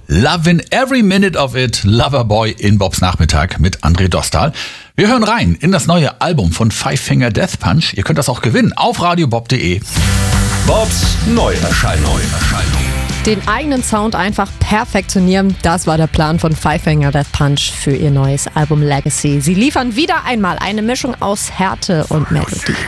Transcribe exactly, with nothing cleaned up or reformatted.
Lovin' Every Minute of It, Loverboy in Bobs Nachmittag mit André Dostal. Wir hören rein in das neue Album von Five Finger Death Punch. Ihr könnt das auch gewinnen auf radiobob punkt de. Bobs Neuerscheinung. Den eigenen Sound einfach perfektionieren, das war der Plan von Five Finger Death Punch für ihr neues Album Legacy. Sie liefern wieder einmal eine Mischung aus Härte und Melodie.